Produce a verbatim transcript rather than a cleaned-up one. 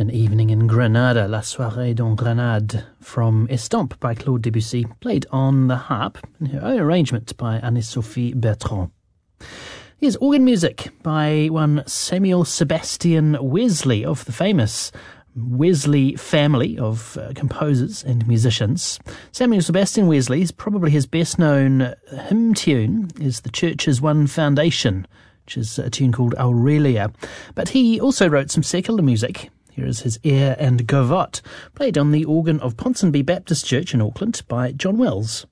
An Evening in Granada, La Soirée dans Grenade, from Estampes by Claude Debussy, played on the harp in her own arrangement by Anne-Sophie Bertrand. Here's organ music by one Samuel Sebastian Wesley of the famous Wesley family of uh, composers and musicians. Samuel Sebastian Wesley is probably his best known hymn tune is the Church's One Foundation, which is a tune called Aurelia. But he also wrote some secular music. Here is his Air and Gavotte, played on the organ of Ponsonby Baptist Church in Auckland by John Wells.